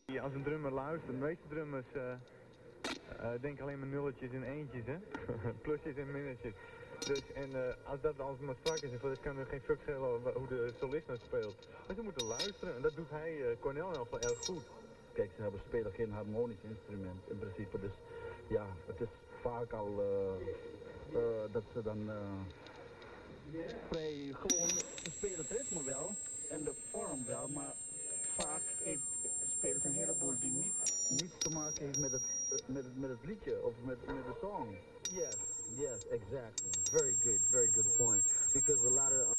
Als een drummer luistert, de meeste drummers denken alleen maar nulletjes en eentjes, hè? Plusjes en minnetjes. Dus, als dat als maar strak is, dan kan er geen fuck schelen hoe de solist nou speelt. Maar ze moeten luisteren en dat doet hij, Cornel in ieder geval, erg goed. Kijk, ze spelen geen harmonisch instrument in principe, dus ja, het is vaak al dat ze dan vrij gewoon, ze spelen het ritme wel en de vorm wel, maar vaak spelen ze een heleboel die niets te maken heeft met het liedje of met de song. Yes, exactly. Very good point. Because a lot of